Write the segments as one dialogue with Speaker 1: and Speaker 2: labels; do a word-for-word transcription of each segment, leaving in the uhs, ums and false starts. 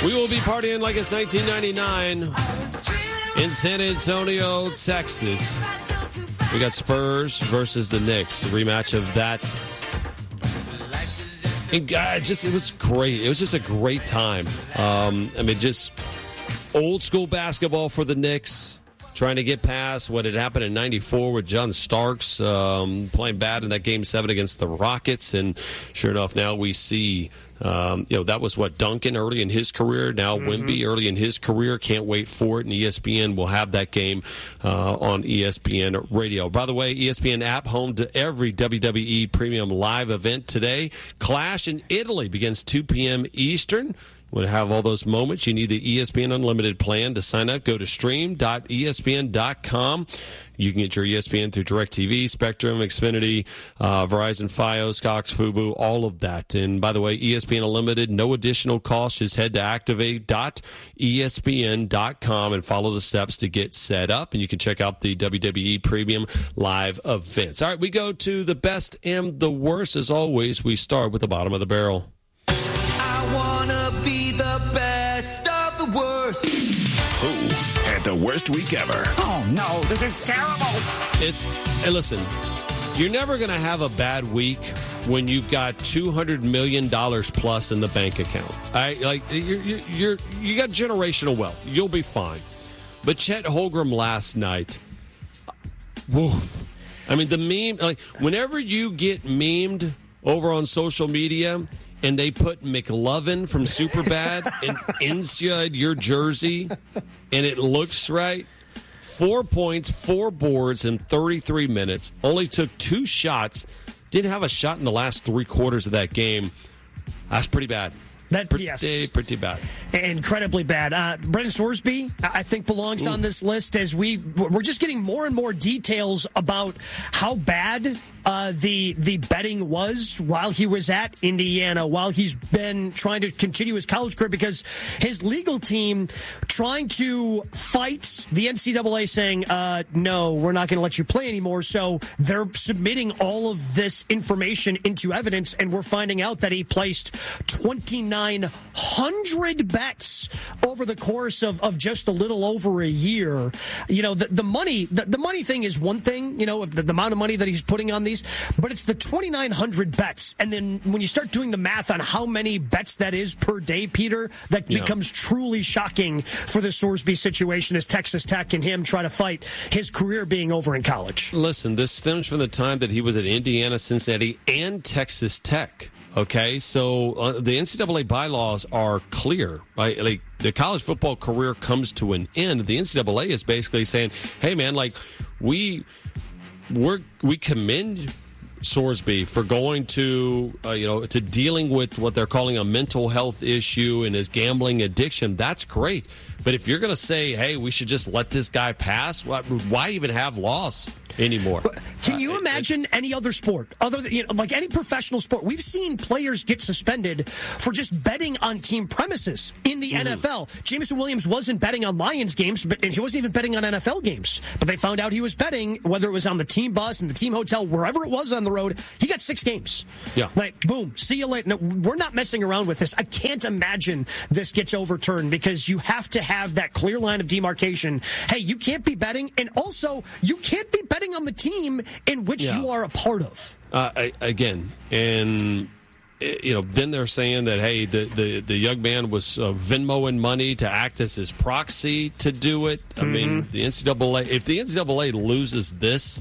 Speaker 1: We will be partying like it's nineteen ninety-nine in San Antonio, Texas. We got Spurs versus the Knicks, a rematch of that. And God, just it was great. It was just a great time. Um, I mean, just old school basketball for the Knicks, trying to get past what had happened in ninety-four with John Starks um, playing bad in that game seven against the Rockets. And sure enough, now we see, um, you know, that was what Duncan early in his career. Now mm-hmm. Wemby early in his career. Can't wait for it. And E S P N will have that game uh, on E S P N Radio. By the way, E S P N app home to every W W E Premium Live event today. Clash in Italy begins two p.m. Eastern. Want to have all those moments? You need the E S P N Unlimited plan to sign up. Go to stream dot E S P N dot com. You can get your E S P N through DirecTV, Spectrum, Xfinity, uh, Verizon, Fios, Cox, Fubo, all of that. And by the way, E S P N Unlimited, no additional cost. Just head to activate dot E S P N dot com and follow the steps to get set up. And you can check out the W W E Premium Live events. All right, we go to the best and the worst. As always, we start with the bottom of the barrel.
Speaker 2: I want to be the best of the worst.
Speaker 3: Who had the worst week ever?
Speaker 4: Oh, no, this is terrible.
Speaker 1: It's, hey, listen, you're never going to have a bad week when you've got two hundred million dollars plus in the bank account. All right? Like, you're, you're, you're, you got generational wealth. You'll be fine. But Chet Holmgren last night, woof. I mean, the meme, like, whenever you get memed over on social media and they put McLovin from Superbad in, inside your jersey, and it looks right. Four points, four boards in thirty-three minutes. Only took two shots. Didn't have a shot in the last three quarters of that game. That's pretty bad.
Speaker 5: That,
Speaker 1: pretty,
Speaker 5: yes.
Speaker 1: pretty bad.
Speaker 5: Incredibly bad. Uh, Brendan Sorsby, I think, belongs Ooh. on this list as we, we're just getting more and more details about how bad uh, the the betting was while he was at Indiana, while he's been trying to continue his college career, because his legal team trying to fight the N C double A saying, uh, no, we're not going to let you play anymore. So they're submitting all of this information into evidence, and we're finding out that he placed twenty-nine hundred bets over the course of, of just a little over a year. You know, the, the money, the, the money thing is one thing, you know, the, the amount of money that he's putting on these, but it's the twenty-nine hundred bets. And then when you start doing the math on how many bets that is per day, Peter, that yeah. becomes truly shocking for the Sorsby situation as Texas Tech and him try to fight his career being over in college.
Speaker 1: Listen, this stems from the time that he was at Indiana, Cincinnati, and Texas Tech. Okay, so uh, the N C double A bylaws are clear. Right? Like, the college football career comes to an end. The N C double A is basically saying, "Hey, man, like we we we commend Sorsby for going to uh, you know to dealing with what they're calling a mental health issue and his gambling addiction. That's great, but if you're going to say, hey, we should just let this guy pass, why, why even have loss anymore?"
Speaker 5: Can you uh, imagine it, it, any other sport, other than, you know, like any professional sport? We've seen players get suspended for just betting on team premises in the mm-hmm. N F L. Jameson Williams wasn't betting on Lions games, but and he wasn't even betting on N F L games. But they found out he was betting, whether it was on the team bus, in the team hotel, wherever it was on the road. He got six games.
Speaker 1: Yeah.
Speaker 5: Like, boom, see you later. No, we're not messing around with this. I can't imagine this gets overturned, because you have to have that clear line of demarcation. Hey, you can't be betting, and also you can't be betting on the team in which yeah. you are a part of.
Speaker 1: Uh, I, again, and you know, then they're saying that, hey, the, the, the young man was uh, Venmoing money to act as his proxy to do it. I mm-hmm. mean, the N C double A, if the N C double A loses this,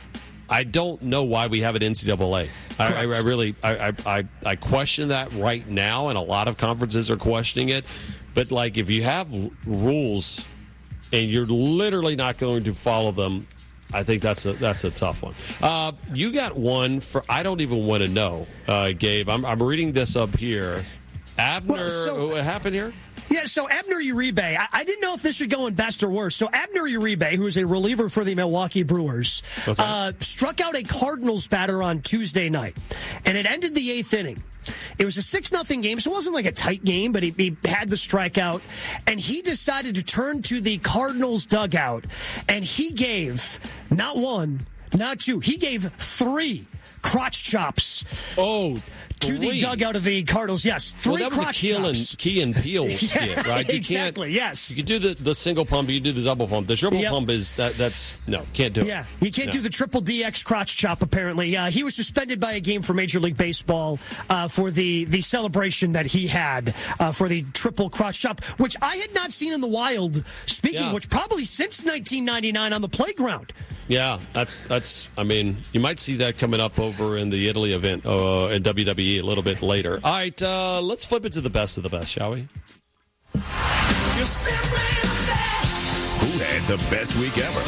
Speaker 1: I don't know why we have an N C double A. I, I, I really, I, I, I question that right now, and a lot of conferences are questioning it. But, like, if you have rules and you're literally not going to follow them, I think that's a that's a tough one. Uh, you got one for I don't even want to know, uh, Gabe. I'm, I'm reading this up here. Abner, well, so, what happened here?
Speaker 5: Yeah, so Abner Uribe, I, I didn't know if this should go in best or worst. So Abner Uribe, who is a reliever for the Milwaukee Brewers, okay. uh, struck out a Cardinals batter on Tuesday night, and it ended the eighth inning. It was a six nothing game, so it wasn't like a tight game, but he, he had the strikeout, and he decided to turn to the Cardinals dugout, and he gave not one, not two, he gave three crotch chops.
Speaker 1: Oh,
Speaker 5: to
Speaker 1: three.
Speaker 5: the dugout of the Cardinals. Yes, three
Speaker 1: well, that was
Speaker 5: crotch
Speaker 1: a Key and,
Speaker 5: chops.
Speaker 1: Key and Peele skit, right? You
Speaker 5: exactly.
Speaker 1: Can't,
Speaker 5: yes.
Speaker 1: You can do the, the single pump. You can do the double pump. The triple
Speaker 5: Yep.
Speaker 1: pump is that. That's no, can't do it.
Speaker 5: Yeah, you can't
Speaker 1: no.
Speaker 5: do the triple D X crotch chop. Apparently, uh, he was suspended by a game for Major League Baseball uh, for the the celebration that he had uh, for the triple crotch chop, which I had not seen in the wild. Speaking,
Speaker 1: Yeah.
Speaker 5: which probably since nineteen ninety-nine on the playground.
Speaker 1: Yeah, that's that's. I mean, you might see that coming up over in the Italy event uh, in W W E a little bit later. All right, uh, let's flip it to the best of the best, shall we?
Speaker 2: You're simply the best.
Speaker 3: Who had the best week ever?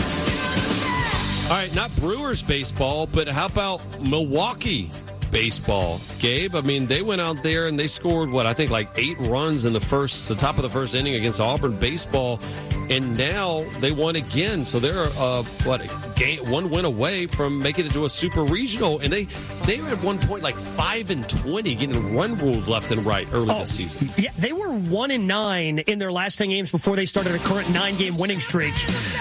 Speaker 1: All right, not Brewers baseball, but how about Milwaukee baseball, Gabe? I mean, they went out there and they scored, what, I think like eight runs in the first, the top of the first inning against Auburn baseball, and now they won again. So they're, uh, what, a game, one win away from making it to a super regional, and they they were at one point like five and twenty, getting run ruled left and right early
Speaker 5: Oh,
Speaker 1: this season.
Speaker 5: Yeah, they were one and nine in their last ten games before they started a current nine-game winning streak,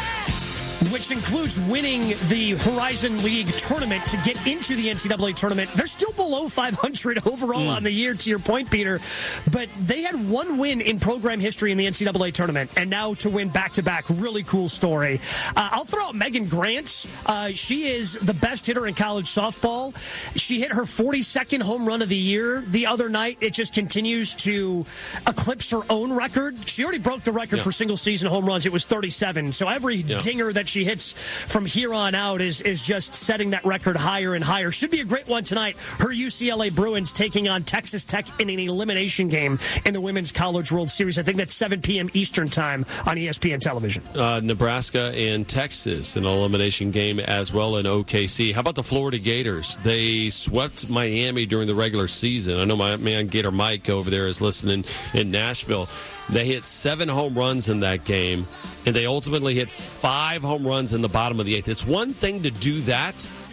Speaker 5: which includes winning the Horizon League tournament to get into the N C double A tournament. They're still below five hundred overall
Speaker 1: Mm.
Speaker 5: on the year, to your point, Peter. But they had one win in program history in the N C double A tournament, and now to win back-to-back, really cool story. Uh, I'll throw out Megan Grant. Uh, she is the best hitter in college softball. She hit her forty-second home run of the year the other night. It just continues to eclipse her own record. She already broke the record
Speaker 1: Yeah.
Speaker 5: for single-season home runs. It was thirty-seven. So every
Speaker 1: Yeah.
Speaker 5: dinger that she hits from here on out is is just setting that record higher and higher. Should be a great one tonight. Her U C L A Bruins taking on Texas Tech in an elimination game in the Women's College World Series. I think that's seven p.m. Eastern time on E S P N television.
Speaker 1: Uh, Nebraska and Texas, an elimination game as well in O K C. How about the Florida Gators? They swept Miami during the regular season. I know my man Gator Mike over there is listening in Nashville. They hit seven home runs in that game, and they ultimately hit five home runs in the bottom of the eighth. It's one thing to do that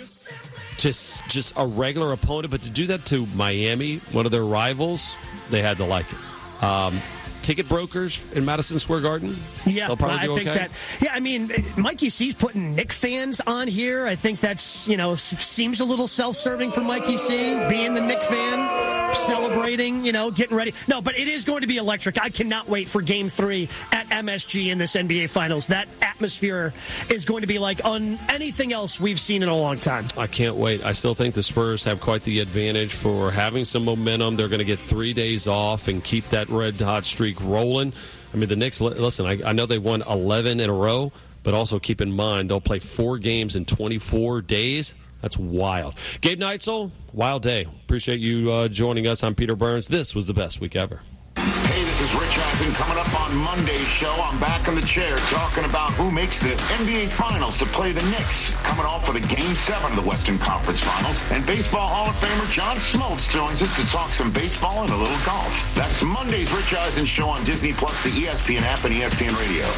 Speaker 1: to s- just a regular opponent, but to do that to Miami, one of their rivals, they had to like it. Um, ticket brokers in Madison Square Garden,
Speaker 5: Yeah,
Speaker 1: they'll probably
Speaker 5: I
Speaker 1: do
Speaker 5: think
Speaker 1: okay.
Speaker 5: that. Yeah, I mean, Mikey C's putting Knick fans on here. I think that's, you know, s- seems a little self-serving for Mikey C, being the Knick fan, celebrating, you know, getting ready. No, but it is going to be electric. I cannot wait for Game Three at M S G in this N B A Finals. That atmosphere is going to be like on anything else we've seen in a long time.
Speaker 1: I can't wait. I still think the Spurs have quite the advantage for having some momentum. They're going to get three days off and keep that red hot streak rolling. I mean, the Knicks, li- listen, I, I know they won eleven in a row, but also keep in mind they'll play four games in twenty-four days. That's wild. Gabe Neitzel, wild day. Appreciate you uh, joining us. I'm Peter Burns. This was the best week ever.
Speaker 6: Hey, this is Rich Eisen. Coming up on Monday's show, I'm back in the chair talking about who makes the N B A Finals to play the Knicks. Coming off for the Game seven of the Western Conference Finals. And Baseball Hall of Famer John Smoltz joins us to talk some baseball and a little golf. That's Monday's Rich Eisen show on Disney Plus, the E S P N app, and E S P N Radio.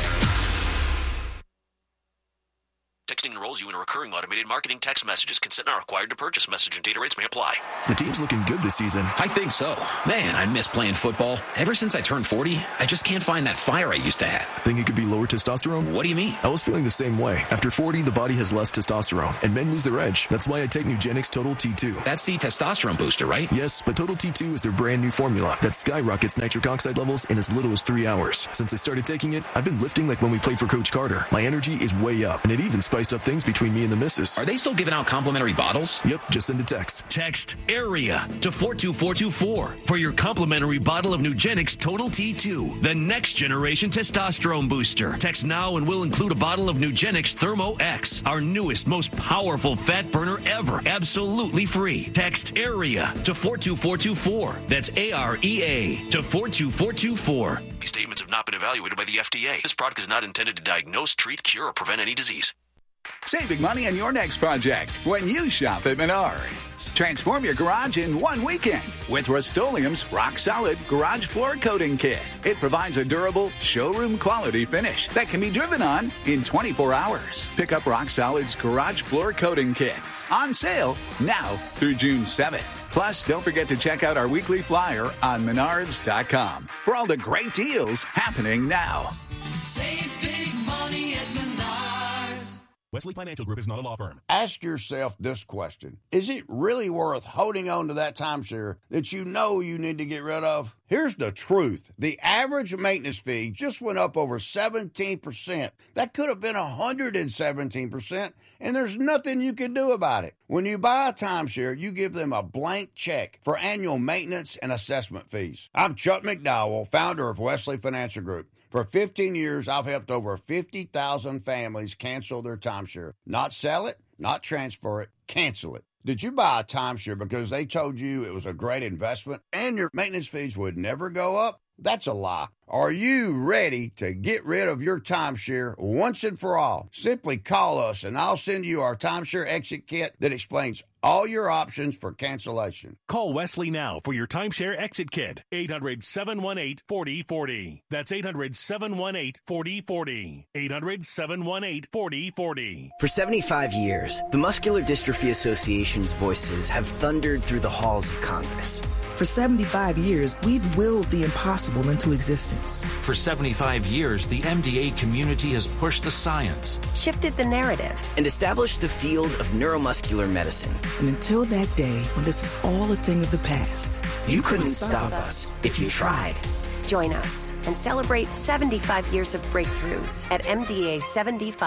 Speaker 7: Texting enrolls you in a recurring automated marketing text messages. Consent not required to purchase. Message and data rates may apply.
Speaker 8: The team's looking good this season.
Speaker 9: I think so. Man, I miss playing football. Ever since I turned forty, I just can't find that fire I used to have.
Speaker 8: Think it could be lower testosterone?
Speaker 9: What do you mean?
Speaker 8: I was feeling the same way. After forty, the body has less testosterone, and men lose their edge. That's why I take Nugenix Total T two.
Speaker 9: That's the testosterone booster, right?
Speaker 8: Yes, but Total T two is their brand new formula that skyrockets nitric oxide levels in as little as three hours. Since I started taking it, I've been lifting like when we played for Coach Carter. My energy is way up, and it even spiced up things between me and the missus.
Speaker 9: Are they still giving out complimentary bottles?
Speaker 8: Yep, just send a text.
Speaker 10: Text AREA to four two four two four for your complimentary bottle of Nugenix Total T two, the next generation testosterone booster. Text now and we'll include a bottle of Nugenix Thermo X, our newest, most powerful fat burner ever, absolutely free. Text AREA to four two four two four. That's A R E A to four two four two four.
Speaker 7: These statements have not been evaluated by the F D A. This product is not intended to diagnose, treat, cure, or prevent any disease.
Speaker 11: Saving money on your next project when you shop at Menards. Transform your garage in one weekend with Rust-Oleum's Rock Solid Garage Floor Coating Kit. It provides a durable, showroom quality finish that can be driven on in twenty-four hours. Pick up Rock Solid's Garage Floor Coating Kit. On sale now through June seventh. Plus, don't forget to check out our weekly flyer on menards dot com for all the great deals happening now.
Speaker 2: Save big money at Menards.
Speaker 12: Wesley Financial Group is not a law firm.
Speaker 13: Ask yourself this question. Is it really worth holding on to that timeshare that you know you need to get rid of? Here's the truth. The average maintenance fee just went up over seventeen percent. That could have been one hundred seventeen percent, and there's nothing you can do about it. When you buy a timeshare, you give them a blank check for annual maintenance and assessment fees. I'm Chuck McDowell, founder of Wesley Financial Group. For fifteen years, I've helped over fifty thousand families cancel their timeshare. Not sell it, not transfer it, cancel it. Did you buy a timeshare because they told you it was a great investment and your maintenance fees would never go up? That's a lie. Are you ready to get rid of your timeshare once and for all? Simply call us and I'll send you our timeshare exit kit that explains all your options for cancellation.
Speaker 12: Call Wesley now for your timeshare exit kit. eight hundred, seven one eight, four oh four oh. That's eight hundred, seven one eight, four oh four oh. eight hundred, seven one eight, four oh four oh.
Speaker 14: For seventy-five years, the Muscular Dystrophy Association's voices have thundered through the halls of Congress.
Speaker 15: For seventy-five years, we've willed the impossible into existence.
Speaker 16: For seventy-five years, the M D A community has pushed the science,
Speaker 17: shifted the narrative,
Speaker 14: and established the field of neuromuscular medicine.
Speaker 15: And until that day when this is all a thing of the past,
Speaker 14: you, you couldn't, couldn't stop us if you tried.
Speaker 17: Join us and celebrate seventy-five years of breakthroughs at M D A seventy-five.